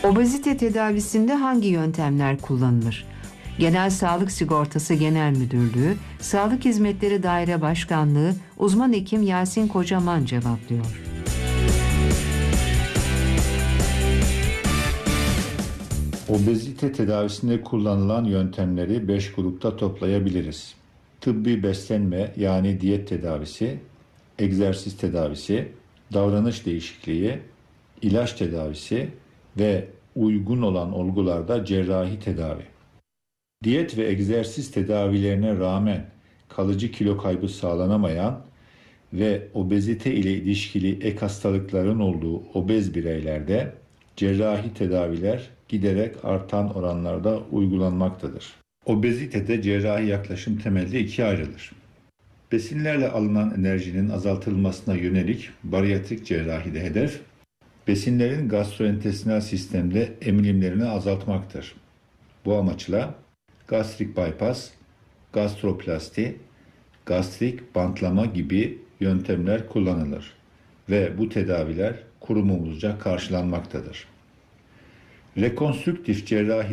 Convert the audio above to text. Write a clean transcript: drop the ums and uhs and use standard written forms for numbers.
Obezite tedavisinde hangi yöntemler kullanılır? Genel Sağlık Sigortası Genel Müdürlüğü, Sağlık Hizmetleri Daire Başkanlığı uzman hekim Yasin Kocaman cevaplıyor. Obezite tedavisinde kullanılan yöntemleri 5 grupta toplayabiliriz. Tıbbi beslenme yani diyet tedavisi, egzersiz tedavisi, davranış değişikliği, ilaç tedavisi ve uygun olan olgularda cerrahi tedavi. Diyet ve egzersiz tedavilerine rağmen kalıcı kilo kaybı sağlanamayan ve obezite ile ilişkili ek hastalıkların olduğu obez bireylerde cerrahi tedaviler giderek artan oranlarda uygulanmaktadır. Obezitede cerrahi yaklaşım temelde ikiye ayrılır. Besinlerle alınan enerjinin azaltılmasına yönelik bariyatrik cerrahi de hedef, besinlerin gastrointestinal sistemde emilimlerini azaltmaktır. Bu amaçla gastrik bypass, gastroplasti, gastrik bantlama gibi yöntemler kullanılır ve bu tedaviler kurumumuzca karşılanmaktadır. Rekonstrüktif cerrahi